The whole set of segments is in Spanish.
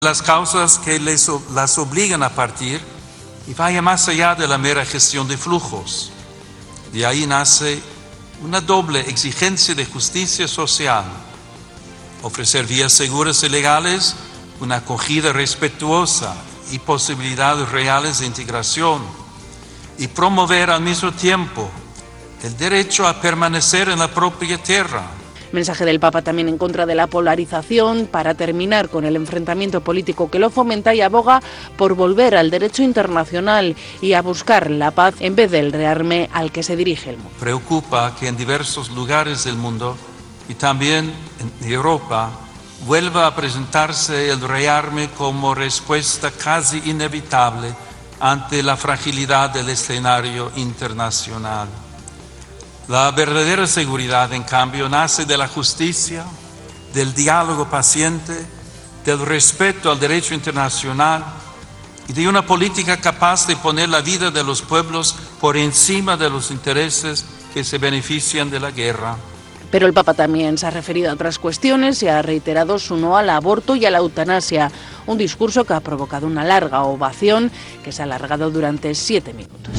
Las causas que las obligan a partir y vaya más allá de la mera gestión de flujos. De ahí nace una doble exigencia de justicia social: ofrecer vías seguras y legales, una acogida respetuosa y posibilidades reales de integración, y promover al mismo tiempo el derecho a permanecer en la propia tierra. Mensaje del Papa también en contra de la polarización, para terminar con el enfrentamiento político que lo fomenta, y aboga por volver al derecho internacional y a buscar la paz en vez del rearme al que se dirige el mundo. Preocupa que en diversos lugares del mundo y también en Europa vuelva a presentarse el rearme como respuesta casi inevitable ante la fragilidad del escenario internacional. La verdadera seguridad, en cambio, nace de la justicia, del diálogo paciente, del respeto al derecho internacional y de una política capaz de poner la vida de los pueblos por encima de los intereses que se benefician de la guerra. Pero el Papa también se ha referido a otras cuestiones y ha reiterado su no al aborto y a la eutanasia, un discurso que ha provocado una larga ovación que se ha alargado durante 7 minutos.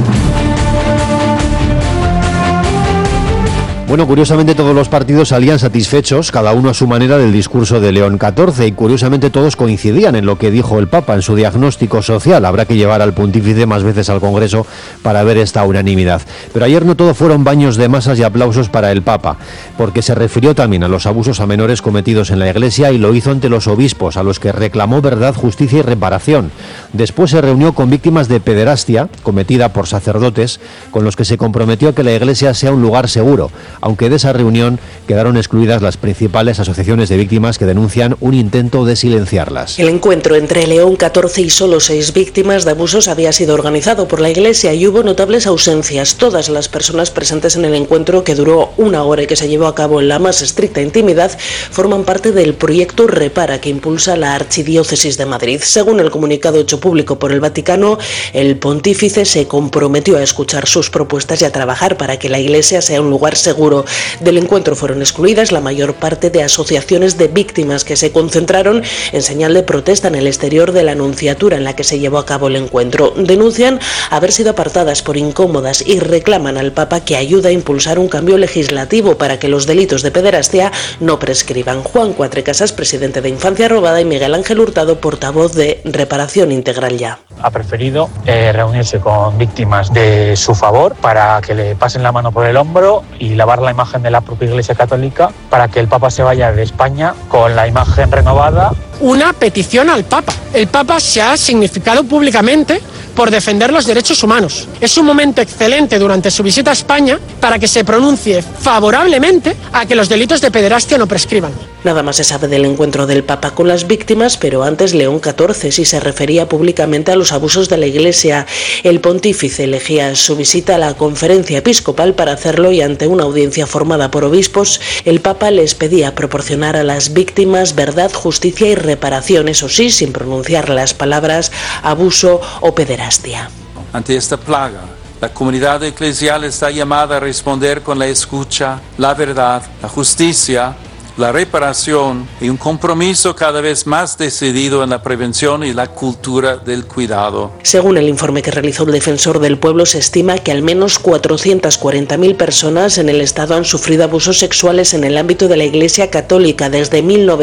Bueno, curiosamente todos los partidos salían satisfechos, cada uno a su manera, del discurso de León XIV, y curiosamente todos coincidían en lo que dijo el Papa, en su diagnóstico social. Habrá que llevar al pontífice más veces al Congreso para ver esta unanimidad. Pero ayer no todo fueron baños de masas y aplausos para el Papa, porque se refirió también a los abusos a menores cometidos en la Iglesia, y lo hizo ante los obispos, a los que reclamó verdad, justicia y reparación. Después se reunió con víctimas de pederastia cometida por sacerdotes, con los que se comprometió a que la Iglesia sea un lugar seguro, aunque de esa reunión quedaron excluidas las principales asociaciones de víctimas que denuncian un intento de silenciarlas. El encuentro entre León XIV y solo 6 víctimas de abusos había sido organizado por la Iglesia y hubo notables ausencias. Todas las personas presentes en el encuentro, que duró 1 hora y que se llevó a cabo en la más estricta intimidad, forman parte del proyecto Repara, que impulsa la Archidiócesis de Madrid. Según el comunicado hecho público por el Vaticano, el pontífice se comprometió a escuchar sus propuestas y a trabajar para que la Iglesia sea un lugar seguro. Del encuentro fueron excluidas la mayor parte de asociaciones de víctimas, que se concentraron en señal de protesta en el exterior de la nunciatura en la que se llevó a cabo el encuentro. Denuncian haber sido apartadas por incómodas y reclaman al Papa que ayude a impulsar un cambio legislativo para que los delitos de pederastia no prescriban. Juan Cuatrecasas, presidente de Infancia Robada, y Miguel Ángel Hurtado, portavoz de Reparación Integral Ya. Ha preferido reunirse con víctimas de su favor para que le pasen la mano por el hombro y lavar la imagen de la propia Iglesia Católica, para que el Papa se vaya de España con la imagen renovada. Una petición al Papa. El Papa se ha significado públicamente por defender los derechos humanos. Es un momento excelente durante su visita a España para que se pronuncie favorablemente a que los delitos de pederastia no prescriban. Nada más se sabe del encuentro del Papa con las víctimas, pero antes León XIV sí se refería públicamente a los abusos de la Iglesia. El pontífice elegía su visita a la conferencia episcopal para hacerlo, y ante una audiencia formada por obispos, el Papa les pedía proporcionar a las víctimas verdad, justicia y reparación, eso sí, sin pronunciar las palabras abuso o pederastia. Ante esta plaga, la comunidad eclesial está llamada a responder con la escucha, la verdad, la justicia, la reparación y un compromiso cada vez más decidido en la prevención y la cultura del cuidado. Según el informe que realizó el Defensor del Pueblo, se estima que al menos 440.000 personas en el Estado han sufrido abusos sexuales en el ámbito de la Iglesia Católica desde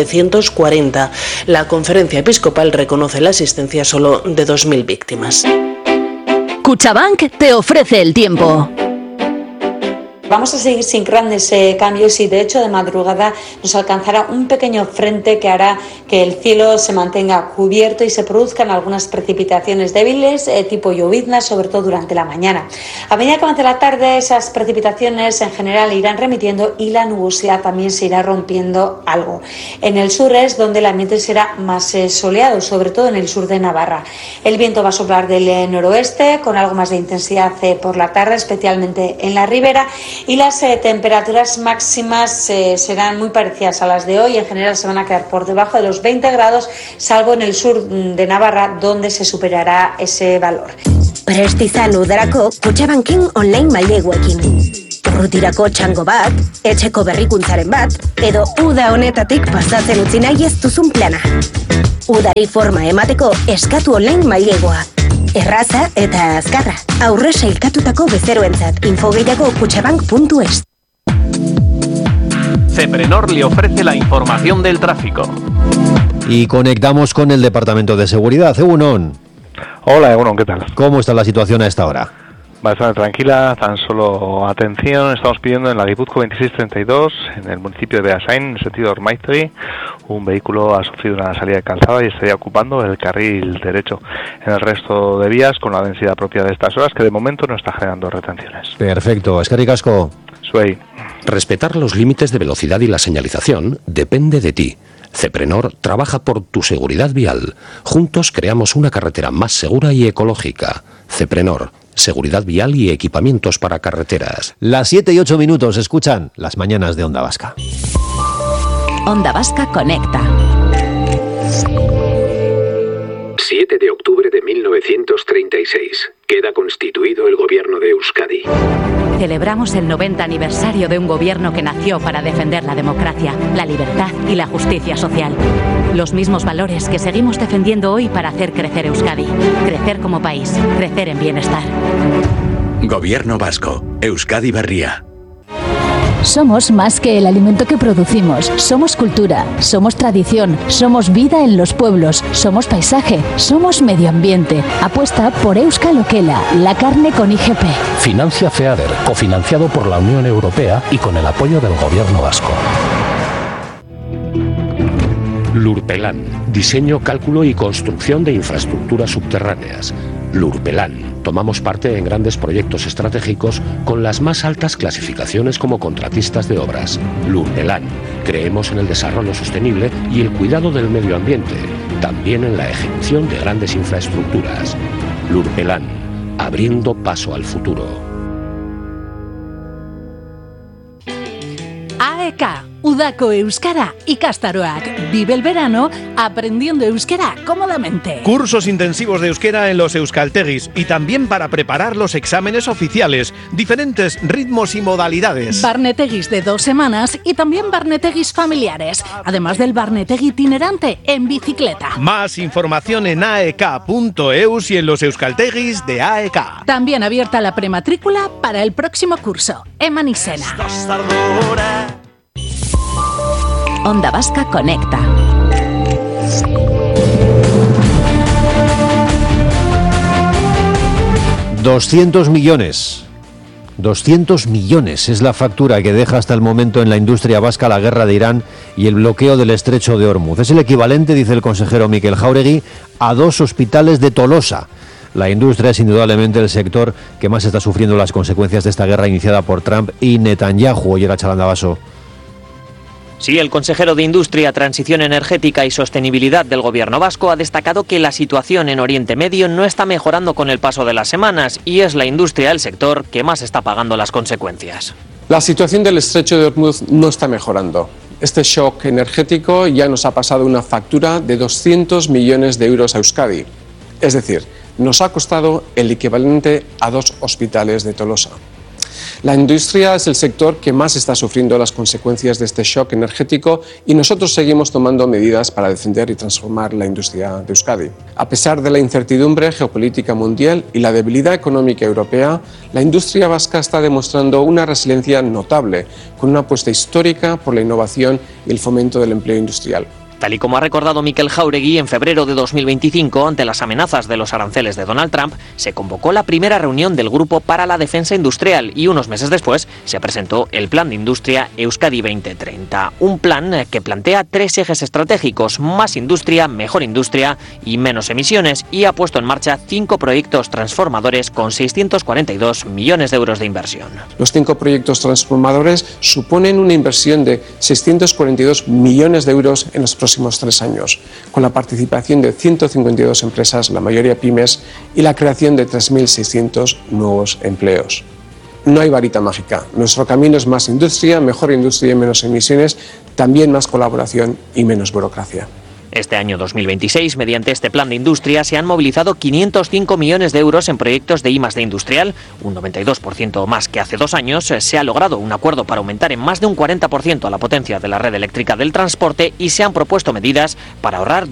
1940. La Conferencia Episcopal reconoce la asistencia solo de 2.000 víctimas. Cuchabank te ofrece el tiempo. Vamos a seguir sin grandes cambios y de hecho de madrugada nos alcanzará un pequeño frente que hará que el cielo se mantenga cubierto y se produzcan algunas precipitaciones débiles tipo lloviznas, sobre todo durante la mañana. A medida que avance la tarde, esas precipitaciones en general irán remitiendo y la nubosidad también se irá rompiendo algo. En el sur es donde el ambiente será más soleado, sobre todo en el sur de Navarra. El viento va a soplar del noroeste con algo más de intensidad por la tarde, especialmente en la ribera. Y las temperaturas máximas serán muy parecidas a las de hoy. En general se van a quedar por debajo de los 20 grados, salvo en el sur de Navarra, donde se superará ese valor. Presti saludarako Kutxabanken online maileguekin. urrutirako txango bat, etxeko berrikuntzaren bat, edo uda honetatik pasatzen utzi nahi ez duzun plana. Udari forma emateko eskatu online mailegoa. Erraza eta azkarra. Aurre sailkatutako bezeroentzat. Info gehiago kutxabank.es. Ceprenor le ofrece la información del tráfico. Y conectamos con el Departamento de Seguridad. Egunon. Hola, Egunon, ¿qué tal? ¿Cómo está la situación a esta hora? Bastante tranquila, tan solo atención, estamos pidiendo en la Guipúzcoa 2632, en el municipio de Beasain, en el sentido de Ormaiztegui, un vehículo ha sufrido una salida de calzada y estaría ocupando el carril derecho. En el resto de vías, con la densidad propia de estas horas, que de momento no está generando retenciones. Perfecto, eskerrik asko. Suey. Respetar los límites de velocidad y la señalización depende de ti. Ceprenor trabaja por tu seguridad vial. Juntos creamos una carretera más segura y ecológica. Ceprenor, seguridad vial y equipamientos para carreteras. Las 7 y 8 minutos, escuchan las mañanas de Onda Vasca. Onda Vasca conecta. 7 de octubre de 1936. Queda constituido el gobierno de Euskadi. Celebramos el 90 aniversario de un gobierno que nació para defender la democracia, la libertad y la justicia social. Los mismos valores que seguimos defendiendo hoy para hacer crecer Euskadi. Crecer como país, crecer en bienestar. Gobierno vasco. Euskadi Berria. Somos más que el alimento que producimos. Somos cultura, somos tradición, somos vida en los pueblos, somos paisaje, somos medio ambiente. Apuesta por Euskal Okela, la carne con IGP. Financia FEADER, cofinanciado por la Unión Europea y con el apoyo del Gobierno vasco. Lurpelan, diseño, cálculo y construcción de infraestructuras subterráneas. Lurpelan, tomamos parte en grandes proyectos estratégicos con las más altas clasificaciones como contratistas de obras. Lurpelan, creemos en el desarrollo sostenible y el cuidado del medio ambiente, también en la ejecución de grandes infraestructuras. Lurpelan, abriendo paso al futuro. AEK, Udako Euskara ikastaroak. Vive el verano aprendiendo euskera cómodamente. Cursos intensivos de euskera en los euskaltegis y también para preparar los exámenes oficiales. Diferentes ritmos y modalidades. Barnetegis de 2 semanas y también barnetegis familiares. Además del barnetegi itinerante en bicicleta. Más información en aek.eus y en los euskaltegis de AEK. También abierta la prematrícula para el próximo curso. Eman izena. Onda Vasca conecta. $200 millones. 200 millones es la factura que deja hasta el momento en la industria vasca la guerra de Irán y el bloqueo del estrecho de Hormuz. Es el equivalente, dice el consejero Mikel Jáuregui, a 2 hospitales de Tolosa. La industria es indudablemente el sector que más está sufriendo las consecuencias de esta guerra iniciada por Trump y Netanyahu. Oye, Chalanda Baso. Sí, el consejero de Industria, Transición Energética y Sostenibilidad del Gobierno vasco ha destacado que la situación en Oriente Medio no está mejorando con el paso de las semanas y es la industria el sector que más está pagando las consecuencias. La situación del estrecho de Hormuz no está mejorando. Este shock energético ya nos ha pasado una factura de 200 millones de euros a Euskadi. Es decir, nos ha costado el equivalente a 2 hospitales de Tolosa. La industria es el sector que más está sufriendo las consecuencias de este shock energético y nosotros seguimos tomando medidas para defender y transformar la industria de Euskadi. A pesar de la incertidumbre geopolítica mundial y la debilidad económica europea, la industria vasca está demostrando una resiliencia notable, con una apuesta histórica por la innovación y el fomento del empleo industrial. Tal y como ha recordado Mikel Jáuregui, en febrero de 2025, ante las amenazas de los aranceles de Donald Trump, se convocó la primera reunión del Grupo para la Defensa Industrial y unos meses después se presentó el Plan de Industria Euskadi 2030. Un plan que plantea 3 ejes estratégicos: más industria, mejor industria y menos emisiones, y ha puesto en marcha 5 proyectos transformadores con 642 millones de euros de inversión. Los 5 proyectos transformadores suponen una inversión de 642 millones de euros en los próximos 3 años, con la participación de 152 empresas, la mayoría pymes, y la creación de 3.600 nuevos empleos. No hay varita mágica. Nuestro camino es más industria, mejor industria y menos emisiones, también más colaboración y menos burocracia. Este año 2026, mediante este plan de industria, se han movilizado 505 millones de euros en proyectos de I+D industrial, un 92% más que hace 2 años. Se ha logrado un acuerdo para aumentar en más de un 40% la potencia de la red eléctrica del transporte y se han propuesto medidas para ahorrar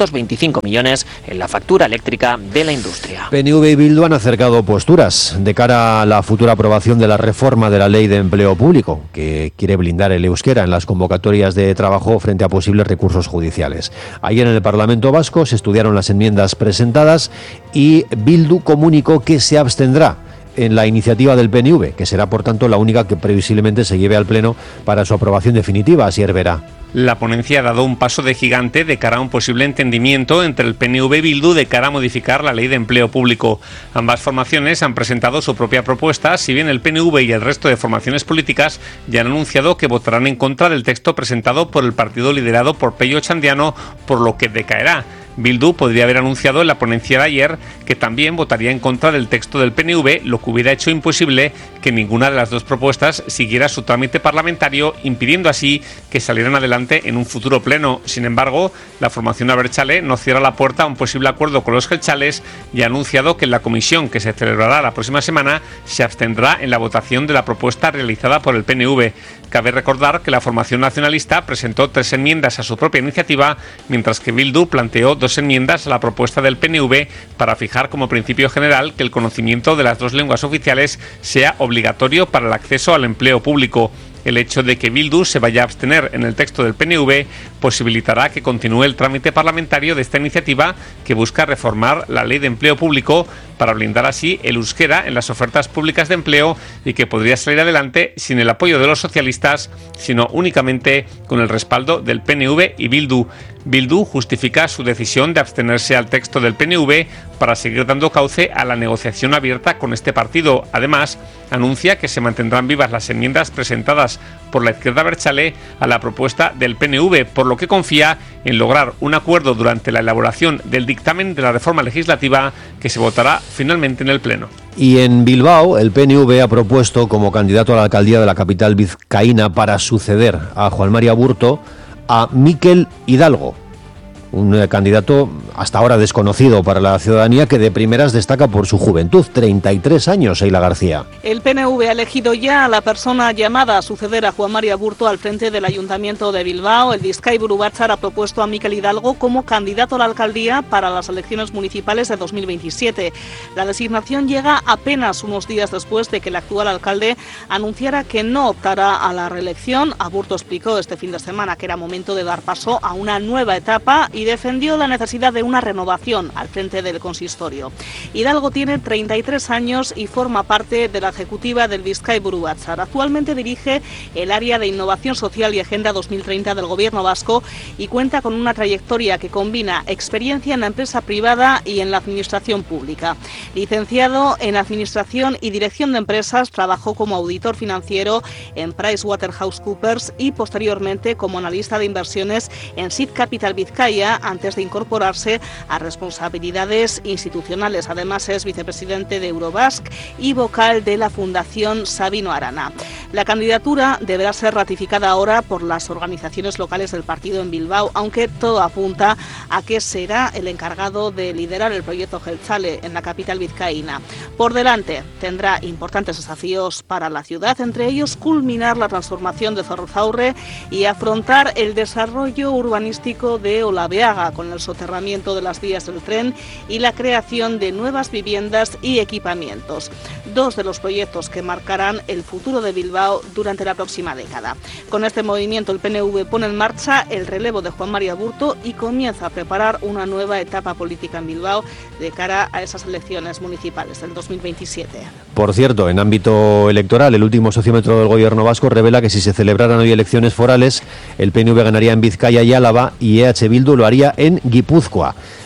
225 millones en la factura eléctrica de la industria. PNV y Bildu han acercado posturas de cara a la futura aprobación de la reforma de la Ley de Empleo Público, que quiere blindar el euskera en las convocatorias de trabajo frente a posibles recursos judiciales. Ayer en el Parlamento Vasco se estudiaron las enmiendas presentadas y Bildu comunicó que se abstendrá en la iniciativa del PNV, que será por tanto la única que previsiblemente se lleve al Pleno para su aprobación definitiva. Asier Vera. La ponencia ha dado un paso de gigante de cara a un posible entendimiento entre el PNV y Bildu de cara a modificar la Ley de Empleo Público. Ambas formaciones han presentado su propia propuesta, si bien el PNV y el resto de formaciones políticas ya han anunciado que votarán en contra del texto presentado por el partido liderado por Pello Echandiano, por lo que decaerá. Bildu podría haber anunciado en la ponencia de ayer que también votaría en contra del texto del PNV, lo que hubiera hecho imposible que ninguna de las dos propuestas siguiera su trámite parlamentario, impidiendo así que salieran adelante en un futuro pleno. Sin embargo, la formación abertzale no cierra la puerta a un posible acuerdo con los jeltzales y ha anunciado que en la comisión que se celebrará la próxima semana se abstendrá en la votación de la propuesta realizada por el PNV. Cabe recordar que la formación nacionalista presentó 3 enmiendas a su propia iniciativa, mientras que Bildu planteó 2 enmiendas a la propuesta del PNV para fijar como principio general que el conocimiento de las 2 lenguas oficiales sea obligatorio para el acceso al empleo público. El hecho de que Bildu se vaya a abstener en el texto del PNV posibilitará que continúe el trámite parlamentario de esta iniciativa que busca reformar la Ley de Empleo Público para blindar así el euskera en las ofertas públicas de empleo y que podría salir adelante sin el apoyo de los socialistas, sino únicamente con el respaldo del PNV y Bildu. Bildu justifica su decisión de abstenerse al texto del PNV para seguir dando cauce a la negociación abierta con este partido. Además, anuncia que se mantendrán vivas las enmiendas presentadas por la izquierda abertzale a la propuesta del PNV, por lo que confía en lograr un acuerdo durante la elaboración del dictamen de la reforma legislativa que se votará finalmente en el Pleno. Y en Bilbao, el PNV ha propuesto como candidato a la alcaldía de la capital vizcaína para suceder a Juan Mari Aburto a Mikel Hidalgo, un candidato hasta ahora desconocido para la ciudadanía que de primeras destaca por su juventud, 33 años, Eila García. El PNV ha elegido ya a la persona llamada a suceder a Juan Mari Aburto al frente del Ayuntamiento de Bilbao. El Bizkaiburu Batzar ha propuesto a Mikel Hidalgo como candidato a la alcaldía para las elecciones municipales de 2027. La designación llega apenas unos días después de que el actual alcalde anunciara que no optará a la reelección. Aburto explicó este fin de semana que era momento de dar paso a una nueva etapa y defendió la necesidad de una renovación al frente del consistorio. Hidalgo tiene 33 años y forma parte de la ejecutiva del Bizkaiburu Batzar. Actualmente dirige el área de Innovación Social y Agenda 2030 del Gobierno vasco y cuenta con una trayectoria que combina experiencia en la empresa privada y en la administración pública. Licenciado en Administración y Dirección de Empresas, trabajó como auditor financiero en PricewaterhouseCoopers y posteriormente como analista de inversiones en Seed Capital Vizcaya, antes de incorporarse a responsabilidades institucionales. Además es vicepresidente de Eurobasque y vocal de la Fundación Sabino Arana. La candidatura deberá ser ratificada ahora por las organizaciones locales del partido en Bilbao, aunque todo apunta a que será el encargado de liderar el proyecto jeltzale en la capital vizcaína. Por delante tendrá importantes desafíos para la ciudad, entre ellos culminar la transformación de Zorrozaurre y afrontar el desarrollo urbanístico de Olabeaga, con el soterramiento de las vías del tren y la creación de nuevas viviendas y equipamientos. 2 de los proyectos que marcarán el futuro de Bilbao durante la próxima década. Con este movimiento el PNV pone en marcha el relevo de Juan Mari Aburto y comienza a preparar una nueva etapa política en Bilbao de cara a esas elecciones municipales del 2027. Por cierto, en ámbito electoral, el último sociómetro del Gobierno vasco revela que si se celebraran hoy elecciones forales, el PNV ganaría en Vizcaya y Álava y EH Bildu lo haría en Guipúzcoa.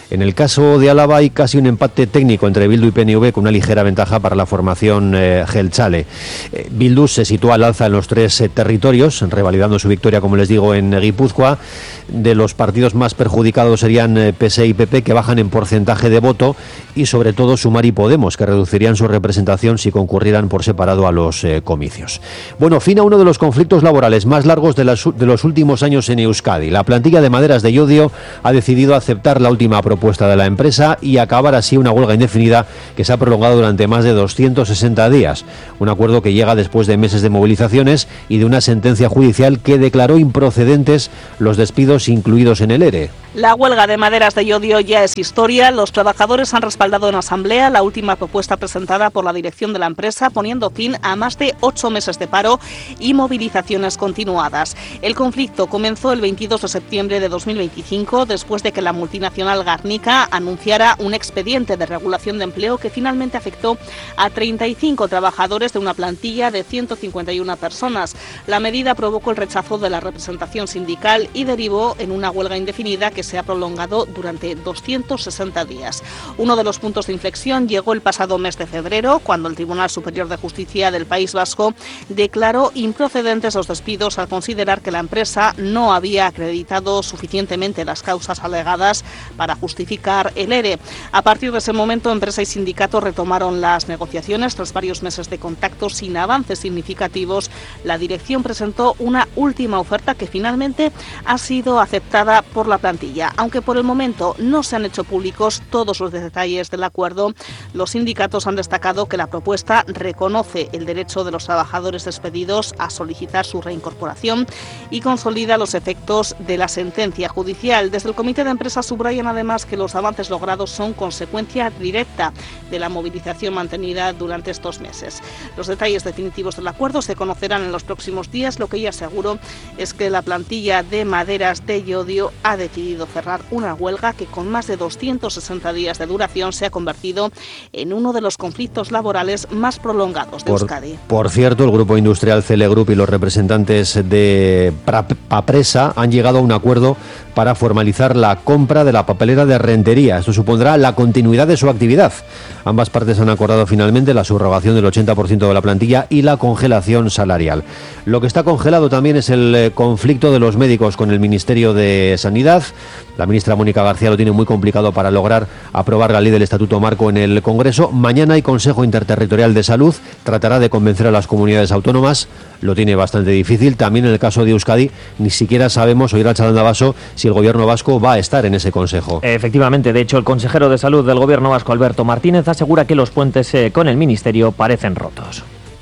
En el caso de Álava hay casi un empate técnico entre Bildu y PNV, con una ligera ventaja para la formación Jeltzale. Bildu se sitúa al alza en los 3 territorios, revalidando su victoria, como les digo, en Guipúzcoa. De los partidos más perjudicados serían PSE y PP, que bajan en porcentaje de voto, y sobre todo Sumar y Podemos, que reducirían su representación si concurrieran por separado a los comicios. Bueno, fin a uno de los conflictos laborales más largos de los últimos años en Euskadi. La plantilla de maderas de Llodio ha decidido aceptar la última propuesta de la empresa y acabar así una huelga indefinida que se ha prolongado durante más de 260 días. Un acuerdo que llega después de meses de movilizaciones y de una sentencia judicial que declaró improcedentes los despidos incluidos en el ERE. La huelga de maderas de Llodio ya es historia. Los trabajadores han respaldado en asamblea la última propuesta presentada por la dirección de la empresa, poniendo fin a más de 8 meses de paro y movilizaciones continuadas. El conflicto comenzó el 22 de septiembre de 2025, después de que la multinacional Garnica anunciara un expediente de regulación de empleo que finalmente afectó a 35 trabajadores de una plantilla de 151 personas. La medida provocó el rechazo de la representación sindical y derivó en una huelga indefinida que se ha prolongado durante 260 días. Uno de los puntos de inflexión llegó el pasado mes de febrero, cuando el Tribunal Superior de Justicia del País Vasco declaró improcedentes los despidos al considerar que la empresa no había acreditado suficientemente las causas alegadas para justificar el ERE. A partir de ese momento, empresa y sindicato retomaron las negociaciones. Tras varios meses de contacto sin avances significativos, la dirección presentó una última oferta que finalmente ha sido aceptada por la plantilla. Aunque por el momento no se han hecho públicos todos los detalles del acuerdo, los sindicatos han destacado que la propuesta reconoce el derecho de los trabajadores despedidos a solicitar su reincorporación y consolida los efectos de la sentencia judicial. Desde el Comité de Empresa subrayan además que los avances logrados son consecuencia directa de la movilización mantenida durante estos meses. Los detalles definitivos del acuerdo se conocerán en los próximos días. Lo que ya seguro es que la plantilla de maderas de Llodio ha decidido cerrar una huelga que, con más de 260 días de duración, se ha convertido en uno de los conflictos laborales más prolongados de Euskadi. Por cierto, el grupo industrial CL Group y los representantes de Papresa han llegado a un acuerdo para formalizar la compra de la papelera de Rentería. Esto supondrá la continuidad de su actividad. Ambas partes han acordado finalmente la subrogación del 80% de la plantilla y la congelación salarial. Lo que está congelado también es el conflicto de los médicos con el Ministerio de Sanidad. La ministra Mónica García lo tiene muy complicado para lograr aprobar la ley del Estatuto Marco en el Congreso. Mañana hay Consejo Interterritorial de Salud. Tratará de convencer a las comunidades autónomas. Lo tiene bastante difícil. También en el caso de Euskadi, ni siquiera sabemos, oír al Chalandabaso, si el gobierno vasco va a estar en ese consejo. Efectivamente, de hecho, el consejero de Salud del gobierno vasco, Alberto Martínez, asegura que los puentes con el ministerio parecen rotos.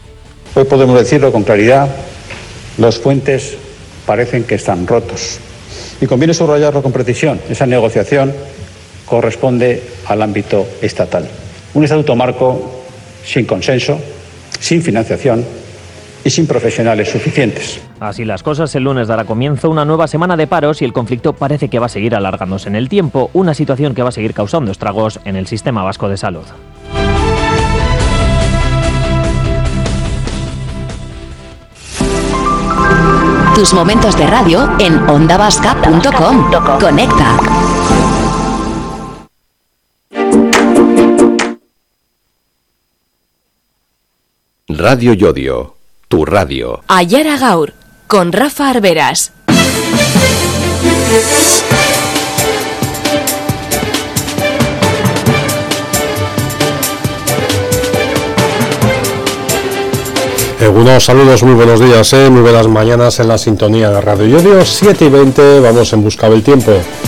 Hoy podemos decirlo con claridad, los puentes parecen que están rotos. Y conviene subrayarlo con precisión. Esa negociación corresponde al ámbito estatal. Un estatuto marco sin consenso, sin financiación y sin profesionales suficientes. Así las cosas, el lunes dará comienzo una nueva semana de paros y el conflicto parece que va a seguir alargándose en el tiempo, una situación que va a seguir causando estragos en el sistema vasco de salud. Tus momentos de radio en ondavasca.com. Conecta. Radio Llodio, tu radio. Ayara Gaur, con Rafa Arberas. Unos saludos, muy buenos días, muy buenas mañanas en la sintonía de Radio Llodio, 7:20, vamos en busca del tiempo.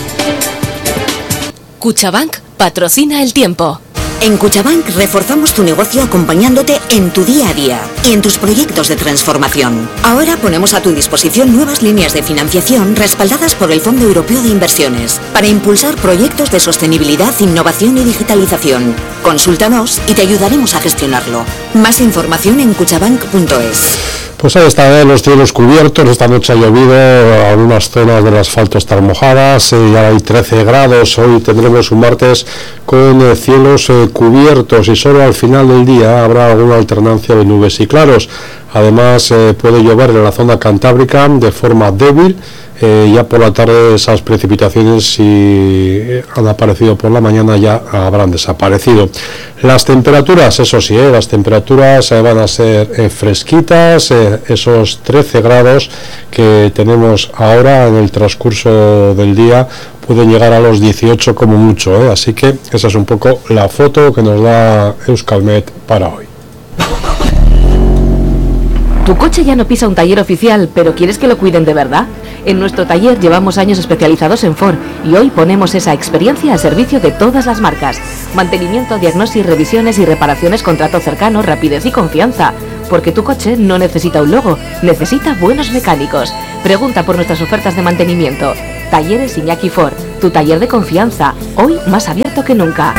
Cuchabank patrocina el tiempo. En Cuchabank reforzamos tu negocio acompañándote en tu día a día y en tus proyectos de transformación. Ahora ponemos a tu disposición nuevas líneas de financiación respaldadas por el Fondo Europeo de Inversiones para impulsar proyectos de sostenibilidad, innovación y digitalización. Consúltanos y te ayudaremos a gestionarlo. Más información en cuchabank.es. Pues ahí están los cielos cubiertos, esta noche ha llovido, algunas zonas del asfalto están mojadas, ya hay 13 grados, hoy tendremos un martes con cielos cubiertos y solo al final del día habrá alguna alternancia de nubes y claros. Además puede llover en la zona cantábrica de forma débil. Ya por la tarde esas precipitaciones, si han aparecido por la mañana, ya habrán desaparecido. Las temperaturas, eso sí, las temperaturas van a ser fresquitas, esos 13 grados que tenemos ahora en el transcurso del día pueden llegar a los 18 como mucho, así que esa es un poco la foto que nos da Euskalmet para hoy. Tu coche ya no pisa un taller oficial, pero ¿quieres que lo cuiden de verdad? En nuestro taller llevamos años especializados en Ford y hoy ponemos esa experiencia al servicio de todas las marcas. Mantenimiento, diagnosis, revisiones y reparaciones con trato cercano, rapidez y confianza. Porque tu coche no necesita un logo, necesita buenos mecánicos. Pregunta por nuestras ofertas de mantenimiento. Talleres Iñaki Ford, tu taller de confianza, hoy más abierto que nunca.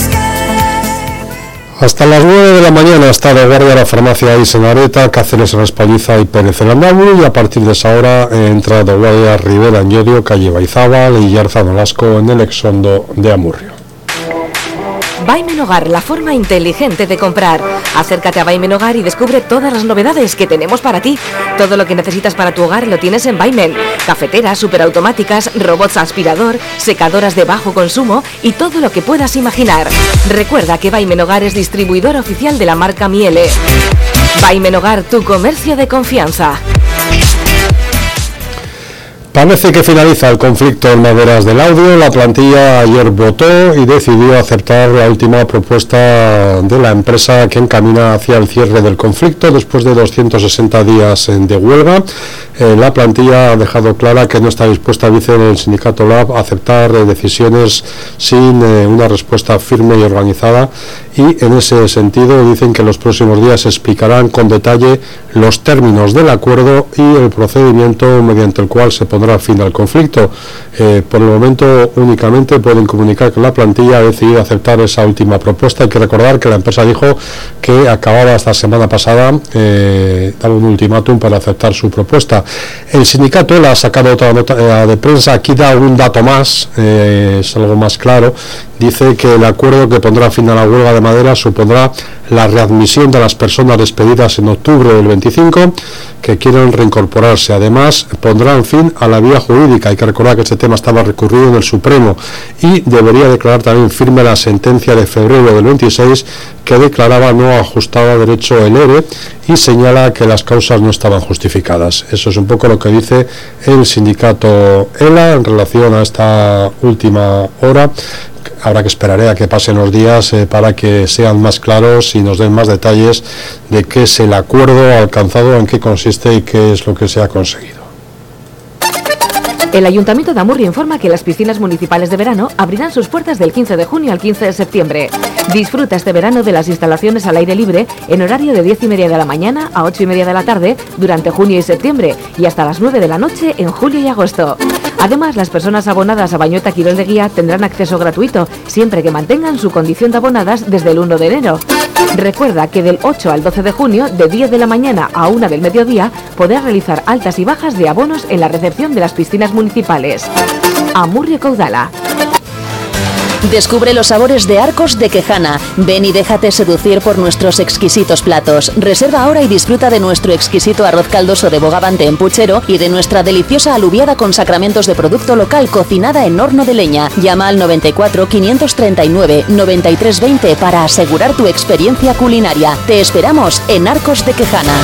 Hasta las 9 de la mañana está de guardia la farmacia Isenareta, Cáceres en Españiza y Pérez en Landaburu, y a partir de esa hora entra de guardia Rivera en Llodio, calle Baizábal y Yarza Nolasco en el exondo de Amurrio. Vaimen Hogar, la forma inteligente de comprar. Acércate a Vaimen Hogar y descubre todas las novedades que tenemos para ti. Todo lo que necesitas para tu hogar lo tienes en Vaimen. Cafeteras, superautomáticas, robots aspirador, secadoras de bajo consumo y todo lo que puedas imaginar. Recuerda que Vaimen Hogar es distribuidor oficial de la marca Miele. Vaimen Hogar, tu comercio de confianza. Parece que finaliza el conflicto en Maderas del Audio. La plantilla ayer votó y decidió aceptar la última propuesta de la empresa que encamina hacia el cierre del conflicto después de 260 días de huelga. La plantilla ha dejado clara que no está dispuesta, dice el sindicato LAB, a aceptar decisiones sin una respuesta firme y organizada, y en ese sentido dicen que en los próximos días se explicarán con detalle los términos del acuerdo y el procedimiento mediante el cual se pondrá fin al conflicto. Por el momento únicamente pueden comunicar que la plantilla ha decidido aceptar esa última propuesta. Hay que recordar que la empresa dijo que acababa esta semana pasada, daba un ultimátum para aceptar su propuesta. El sindicato le ha sacado otra nota de prensa, aquí da un dato más, es algo más claro. Dice que el acuerdo que pondrá fin a la huelga de madera supondrá la readmisión de las personas despedidas en octubre del 25 que quieren reincorporarse. Además, pondrán fin a la vía jurídica. Hay que recordar que este tema estaba recurrido en el Supremo y debería declarar también firme la sentencia de febrero del 26 que declaraba no ajustado a derecho el ERE y señala que las causas no estaban justificadas. Eso es un poco lo que dice el sindicato ELA en relación a esta última hora. Habrá que esperar a que pasen los días para que sean más claros y nos den más detalles de qué es el acuerdo alcanzado, en qué consiste y qué es lo que se ha conseguido. El Ayuntamiento de Amurrio informa que las piscinas municipales de verano abrirán sus puertas del 15 de junio al 15 de septiembre. Disfruta este verano de las instalaciones al aire libre en horario de 10:30 de la mañana a 8:30 de la tarde durante junio y septiembre y hasta las 9 de la noche en julio y agosto. Además, las personas abonadas a Bañueta Quirol de Guía tendrán acceso gratuito siempre que mantengan su condición de abonadas desde el 1 de enero. Recuerda que del 8 al 12 de junio, de 10 de la mañana a 1 del mediodía, podrás realizar altas y bajas de abonos en la recepción de las piscinas municipales. Amurrio Caudala. Descubre los sabores de Arcos de Quejana. Ven y déjate seducir por nuestros exquisitos platos. Reserva ahora y disfruta de nuestro exquisito arroz caldoso de bogavante en puchero y de nuestra deliciosa alubiada con sacramentos de producto local cocinada en horno de leña. Llama al 94 539 9320 para asegurar tu experiencia culinaria. Te esperamos en Arcos de Quejana.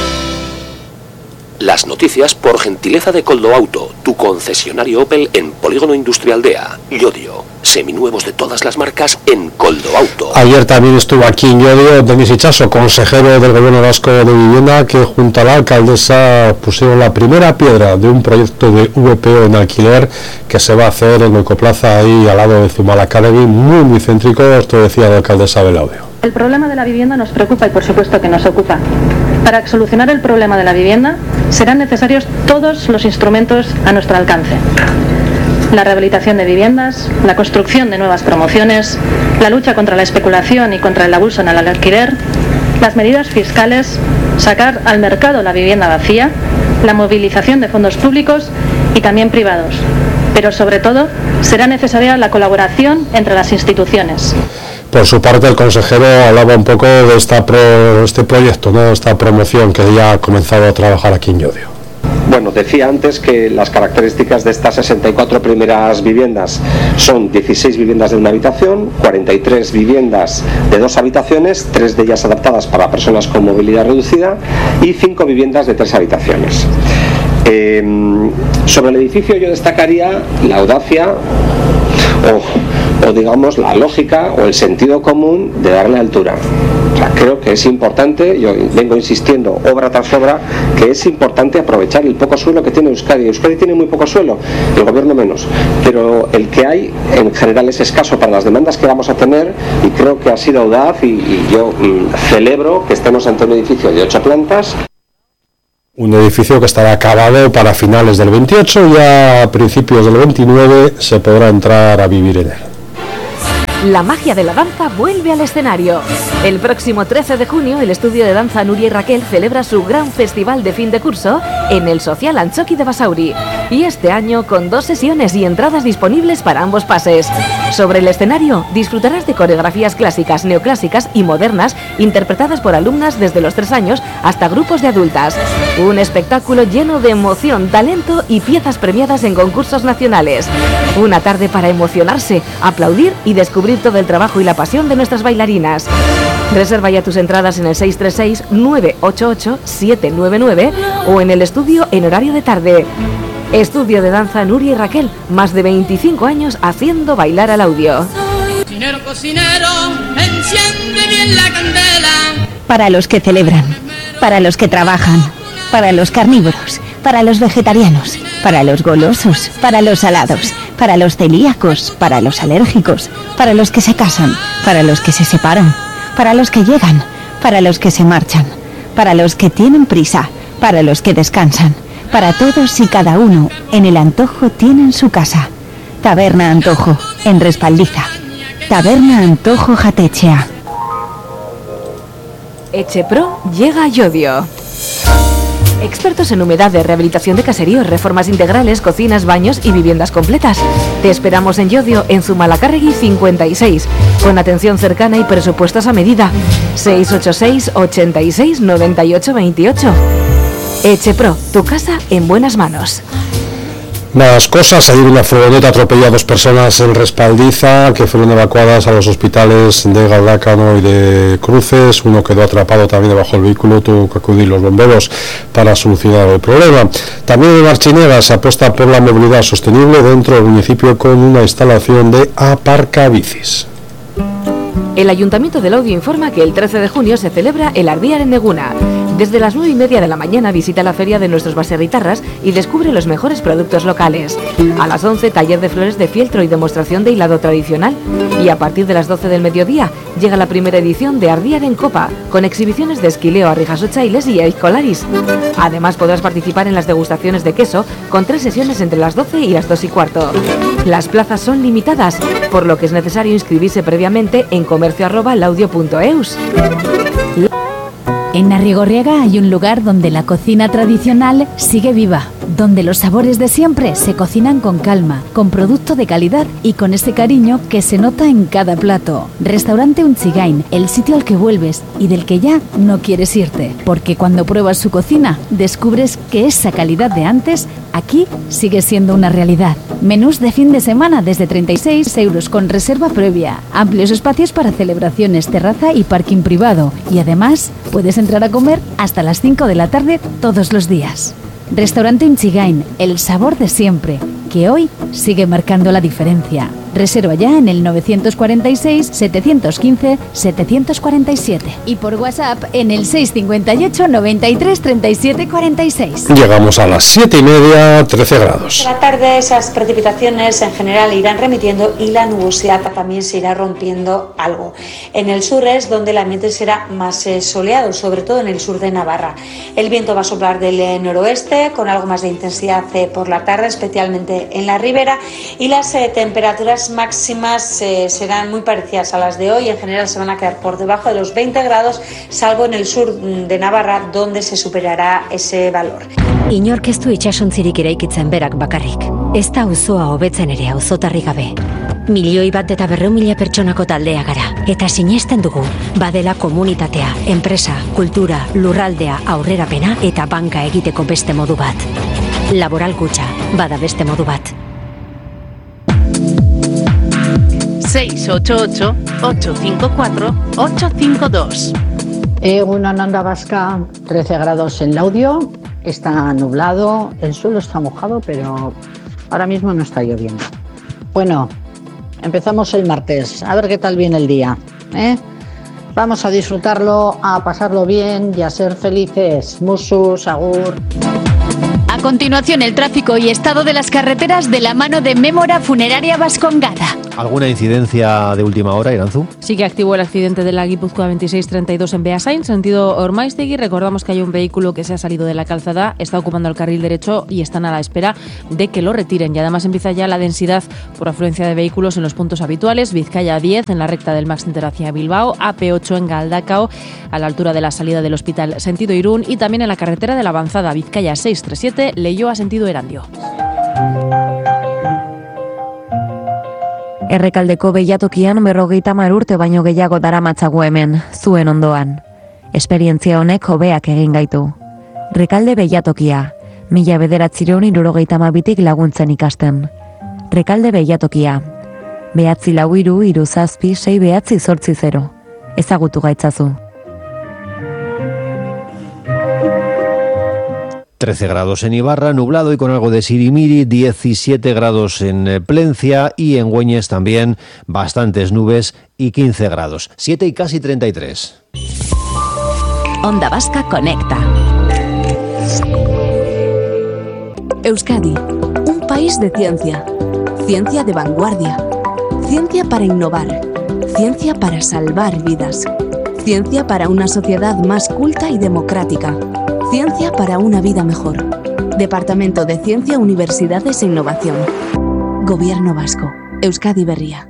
Las noticias por gentileza de Coldo Auto, tu concesionario Opel en Polígono Industrial Dea, Llodio. Seminuevos de todas las marcas en Coldo Auto. Ayer también estuvo aquí en Llodio Denis Itxaso, consejero del Gobierno Vasco de Vivienda, que junto a la alcaldesa pusieron la primera piedra de un proyecto de VPO en alquiler que se va a hacer en Oikoplaza, ahí al lado de Zumalacárregui, muy céntrico. Esto decía la alcaldesa Belaudio. El problema de la vivienda nos preocupa y por supuesto que nos ocupa. Para solucionar el problema de la vivienda serán necesarios todos los instrumentos a nuestro alcance. La rehabilitación de viviendas, la construcción de nuevas promociones, la lucha contra la especulación y contra el abuso en el alquiler, las medidas fiscales, sacar al mercado la vivienda vacía, la movilización de fondos públicos y también privados. Pero sobre todo será necesaria la colaboración entre las instituciones. Por su parte, el consejero hablaba un poco de este proyecto, ¿no? Esta promoción que ya ha comenzado a trabajar aquí en Llodio. Bueno, decía antes que las características de estas 64 primeras viviendas son 16 viviendas de una habitación, 43 viviendas de 2 habitaciones, 3 de ellas adaptadas para personas con movilidad reducida y 5 viviendas de 3 habitaciones. Sobre el edificio yo destacaría la audacia o digamos la lógica o el sentido común de darle altura. O sea, creo que es importante, yo vengo insistiendo obra tras obra, que es importante aprovechar el poco suelo que tiene Euskadi. Euskadi tiene muy poco suelo, el gobierno menos, pero el que hay en general es escaso para las demandas que vamos a tener y creo que ha sido audaz y yo celebro que estemos ante un edificio de 8 plantas. Un edificio que estará acabado para finales del 28 y a principios del 29 se podrá entrar a vivir en él. La magia de la danza vuelve al escenario. El próximo 13 de junio, el estudio de danza Nuria y Raquel celebra su gran festival de fin de curso en el Social Antxoki de Basauri. Y este año con 2 sesiones y entradas disponibles para ambos pases. Sobre el escenario, disfrutarás de coreografías clásicas, neoclásicas y modernas interpretadas por alumnas desde los 3 años hasta grupos de adultas. Un espectáculo lleno de emoción, talento y piezas premiadas en concursos nacionales. Una tarde para emocionarse, aplaudir y descubrir todo el trabajo y la pasión de nuestras bailarinas. Reserva ya tus entradas en el 636-988-799 o en el estudio en horario de tarde. Estudio de danza Nuria y Raquel, más de 25 años haciendo bailar al audio. Cocinero, cocinero, enciende bien la candela. Para los que celebran, para los que trabajan, para los carnívoros, para los vegetarianos, para los golosos, para los salados, para los celíacos, para los alérgicos, para los que se casan, para los que se separan, para los que llegan, para los que se marchan, para los que tienen prisa, para los que descansan, para todos y cada uno, en el Antojo tienen su casa. Taberna Antojo, en Respaldiza. Taberna Antojo Jatechea. Echepro llega a Llodio. Expertos en humedades, rehabilitación de caseríos, reformas integrales, cocinas, baños y viviendas completas. Te esperamos en Llodio, en Zumalacárregui 56, con atención cercana y presupuestos a medida. 686 86 98 28. Echepro, tu casa en buenas manos. Más cosas, ayer una furgoneta atropelló a 2 personas en Respaldiza que fueron evacuadas a los hospitales de Galdácano y de Cruces. Uno quedó atrapado también debajo del vehículo, tuvo que acudir los bomberos para solucionar el problema. También en Marchinera se apuesta por la movilidad sostenible dentro del municipio con una instalación de aparcabicis. El Ayuntamiento de Laudio informa que el 13 de junio se celebra el Ardiar en Neguna. Desde las 9:30 de la mañana visita la feria de nuestros baserritarras y descubre los mejores productos locales. A las 11, taller de flores de fieltro y demostración de hilado tradicional. Y a partir de las 12 del mediodía llega la primera edición de Ardiar en Copa, con exhibiciones de esquileo, arrijasochailes y aizcolaris. Además podrás participar en las degustaciones de queso, con 3 sesiones entre las 12 y las 2:15. Las plazas son limitadas, por lo que es necesario inscribirse previamente en comercio@laudio.eus. En Arrigorriaga hay un lugar donde la cocina tradicional sigue viva, donde los sabores de siempre se cocinan con calma, con producto de calidad y con ese cariño que se nota en cada plato. Restaurante Unchigain, el sitio al que vuelves y del que ya no quieres irte, porque cuando pruebas su cocina descubres que esa calidad de antes aquí sigue siendo una realidad. Menús de fin de semana desde 36 euros con reserva previa, amplios espacios para celebraciones, terraza y parking privado, y además puedes entrar a comer hasta las 5 de la tarde todos los días. Restaurante Unchigain, el sabor de siempre, que hoy sigue marcando la diferencia. Reserva ya en el 946-715-747 y por WhatsApp en el 658 93 37 46. Llegamos a las 7:30, 13 grados. Por la tarde esas precipitaciones en general irán remitiendo y la nubosidad también se irá rompiendo algo. En el sur es donde el ambiente será más soleado, sobre todo en el sur de Navarra. El viento va a soplar del noroeste con algo más de intensidad por la tarde, especialmente en la ribera, y las temperaturas máximas serán muy parecidas a las de hoy. En general se van a quedar por debajo de los 20 grados, salvo en el sur de Navarra, donde se superará ese valor. Inork ez du itsasontzirik eraikitzen berak bakarrik. Ez da auzoa hobetzen ere auzotarrik gabe. 1.200.000 pertsonako taldea gara. Eta sinesten dugu, badela komunitatea, enpresa, kultura, lurraldea, aurrerapena eta banka egiteko beste modu bat. Laboral Kutxa, bada beste modu bat. 688-854-852. Egunon Onda Vasca, 13 grados en Laudio, está nublado, el suelo está mojado, pero ahora mismo no está lloviendo. Bueno, empezamos el martes, a ver qué tal viene el día, ¿eh? Vamos a disfrutarlo, a pasarlo bien y a ser felices. Musus, agur. A continuación, el tráfico y estado de las carreteras de la mano de Mémora Funeraria Vascongada. ¿Alguna incidencia de última hora, Iranzu? Sí que activó el accidente de la Guipúzcoa 2632 en Beasain, sentido Ormaiztegui. Recordamos que hay un vehículo que se ha salido de la calzada, está ocupando el carril derecho y están a la espera de que lo retiren. Y además empieza ya la densidad por afluencia de vehículos en los puntos habituales. Vizcaya 10 en la recta del Max Center hacia Bilbao, AP8 en Galdakao a la altura de la salida del hospital sentido Irún y también en la carretera de la avanzada Vizcaya 637 Leioa sentido Erandio. Errekaldeko beilatokian 50 urte baino gehiago daramatzagu hemen, zuen ondoan. Esperientzia honek hobeak egin gaitu. Rekalde beilatokia, 1972tik laguntzen ikasten. Rekalde beilatokia, 943466780. Ezagutu gaitzazu. 13 grados en Ibarra, nublado y con algo de sirimiri, 17 grados en Plencia y en Güeñes también bastantes nubes y 15 grados, 7 y casi 33. Onda Vasca conecta. Euskadi, un país de ciencia. Ciencia de vanguardia. Ciencia para innovar. Ciencia para salvar vidas. Ciencia para una sociedad más culta y democrática. Ciencia para una vida mejor. Departamento de Ciencia, Universidades e Innovación. Gobierno Vasco. Euskadi Berria.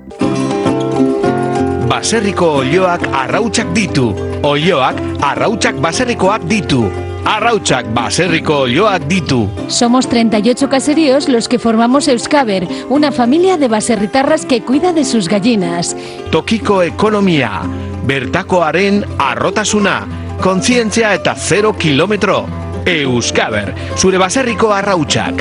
Baserriko olioak arrautsak ditu. Olioak arrautsak baserrikoak ditu. Arrautsak baserriko olioak ditu. Somos 38 caseríos los que formamos Euskaber, una familia de baserritarras que cuida de sus gallinas. Tokiko ekonomia, bertakoaren arrotasuna, kontzientzia eta 0 kilometro. Euskaber, zure baserriko arrautsak.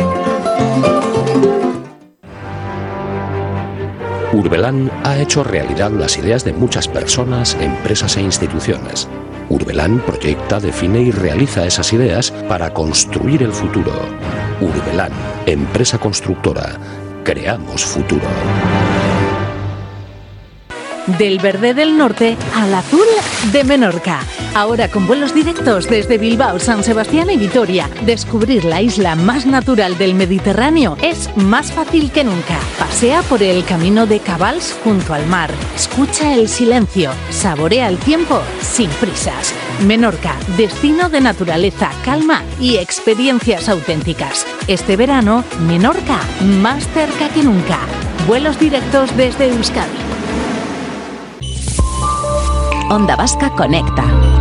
Urbelán ha hecho realidad las ideas de muchas personas, empresas e instituciones. Urbelán proyecta, define y realiza esas ideas para construir el futuro. Urbelán, empresa constructora. Creamos futuro. Del verde del norte al azul de Menorca. Ahora con vuelos directos desde Bilbao, San Sebastián y Vitoria. Descubrir la isla más natural del Mediterráneo es más fácil que nunca. Pasea por el camino de Cabals junto al mar. Escucha el silencio. Saborea el tiempo sin prisas. Menorca, destino de naturaleza, calma y experiencias auténticas. Este verano, Menorca, más cerca que nunca. Vuelos directos desde Euskadi. Onda Vasca conecta.